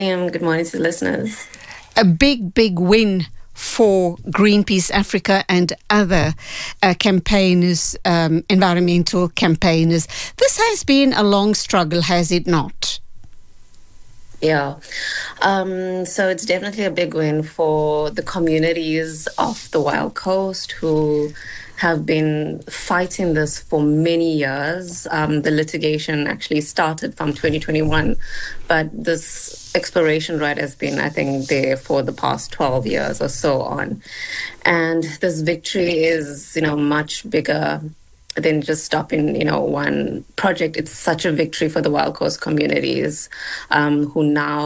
Good morning to the listeners. A big win for Greenpeace Africa and other campaigners, environmental campaigners. This has been a long struggle, has it not? Yeah. So it's definitely a big win for the communities of the Wild Coast who have been fighting this for many years. The litigation actually started from 2021, but this exploration right has been, I think, there for the past 12 years or so on. And this victory is, much bigger than just stopping, one project. It's such a victory for the Wild Coast communities who now,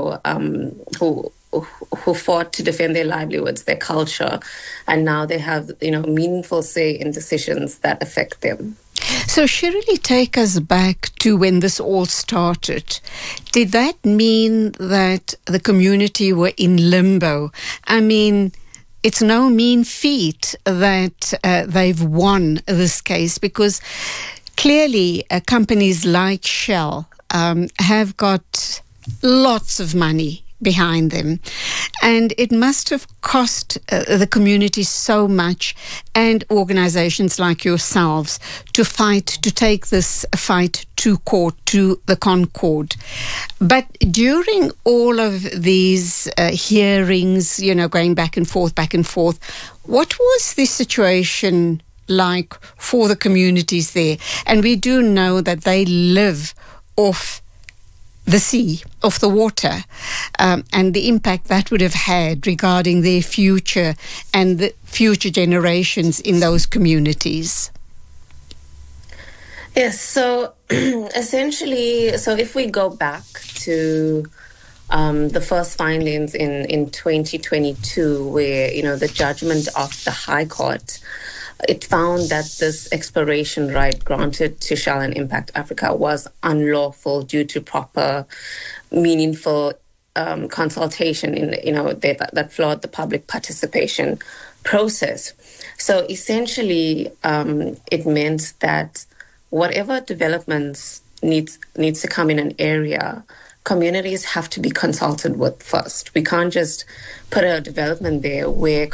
who fought to defend their livelihoods, their culture, and now they have, meaningful say in decisions that affect them. So Shirley, take us back to when this all started. Did that mean that the community were in limbo? I mean, it's no mean feat that they've won this case, because clearly companies like Shell have got lots of money behind them, and it must have cost the community so much, and organizations like yourselves, to take this fight to court, to the Concord. But during all of these hearings, going back and forth, what was the situation like for the communities there? And we do know that they live off the sea, of the water, and the impact that would have had regarding their future and the future generations in those communities. Yes, so essentially, so if we go back to the first findings in 2022, where, the judgment of the High Court, it found that this exploration right granted to Shell and Impact Africa was unlawful due to proper, meaningful consultation that flawed the public participation process. So essentially, it meant that whatever developments needs to come in an area, communities have to be consulted with first. We can't just put a development there where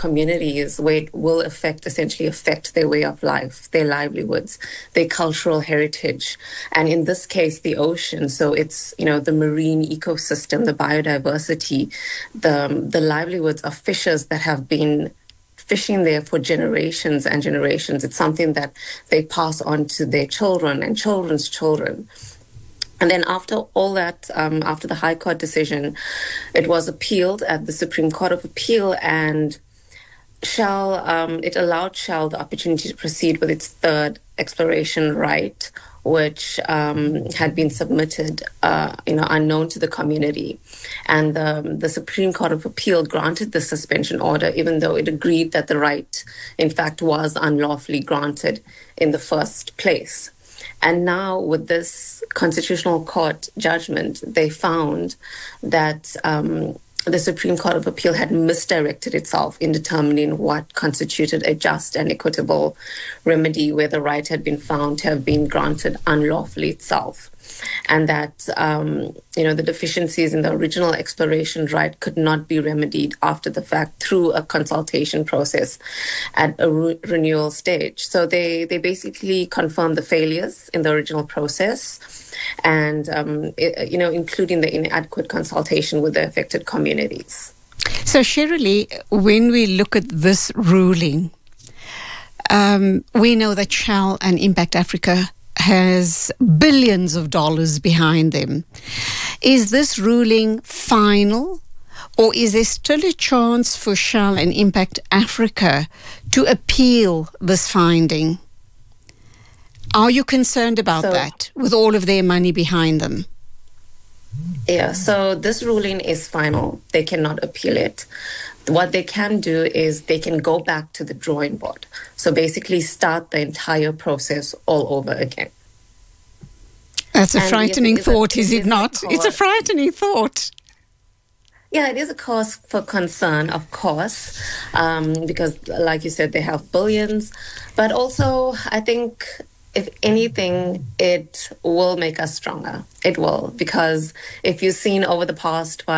it will essentially affect their way of life, their livelihoods, their cultural heritage, and in this case, the ocean. So it's, the marine ecosystem, the biodiversity, the livelihoods of fishers that have been fishing there for generations and generations. It's something that they pass on to their children and children's children. And then after all that, after the High Court decision, it was appealed at the Supreme Court of Appeal, and Shell, it allowed Shell the opportunity to proceed with its third exploration right, which had been submitted, unknown to the community. And the Supreme Court of Appeal granted the suspension order, even though it agreed that the right, in fact, was unlawfully granted in the first place. And now with this Constitutional Court judgment, they found that the Supreme Court of Appeal had misdirected itself in determining what constituted a just and equitable remedy where the right had been found to have been granted unlawfully itself. And that, the deficiencies in the original exploration right could not be remedied after the fact through a consultation process at a renewal stage. So they basically confirmed the failures in the original process and, including the inadequate consultation with the affected communities. So, Shirley, when we look at this ruling, we know that Shell and Impact Africa has billions of dollars behind them. Is this ruling final, or is there still a chance for Shell and Impact Africa to appeal this finding? Are you concerned about that with all of their money behind them? Yeah, so this ruling is final. They cannot appeal it. What they can do is they can go back to the drawing board. So basically start the entire process all over again. That's a frightening thought, is it not? It's a frightening thought. Yeah, it is a cause for concern, of course, because like you said, they have billions. But also, I think if anything, it will make us stronger. It will, because if you've seen over the past